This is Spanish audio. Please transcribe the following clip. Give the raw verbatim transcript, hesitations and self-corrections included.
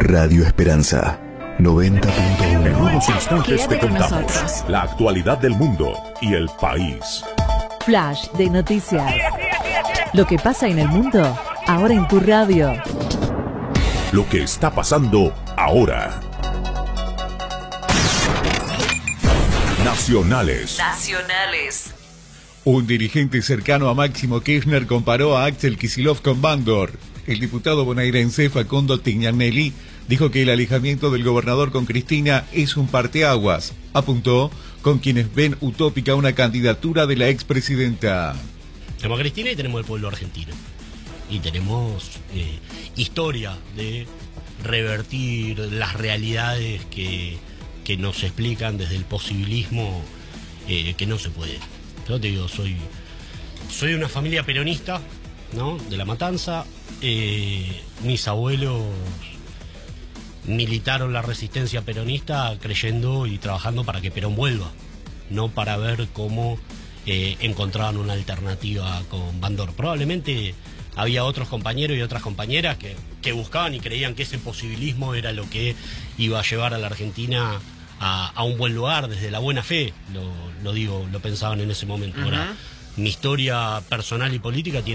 Radio Esperanza noventa punto uno. En unos instantes Quédate te con contamos nosotros. la actualidad del mundo y el país. Flash de noticias. Lo que pasa en el mundo, ahora en tu radio. Lo que está pasando ahora. Nacionales. Nacionales. Un dirigente cercano a Máximo Kirchner comparó a Axel Kicillof con Bandor. El diputado bonaerense Facundo Tignanelli dijo que el alejamiento del gobernador con Cristina es un parteaguas. Apuntó con quienes ven utópica una candidatura de la expresidenta. Tenemos a Cristina y tenemos el pueblo argentino. Y tenemos eh, historia de revertir las realidades que, que nos explican desde el posibilismo eh, que no se puede. Yo te digo, soy, soy de una familia peronista, ¿no? De La Matanza. Eh, mis abuelos militaron la resistencia peronista creyendo y trabajando para que Perón vuelva, no para ver cómo eh, encontraban una alternativa con Bandor. Probablemente había otros compañeros y otras compañeras que, que buscaban y creían que ese posibilismo era lo que iba a llevar a la Argentina a, a un buen lugar desde la buena fe, lo, lo digo, lo pensaban en ese momento. Uh-huh. Ahora, mi historia personal y política tiene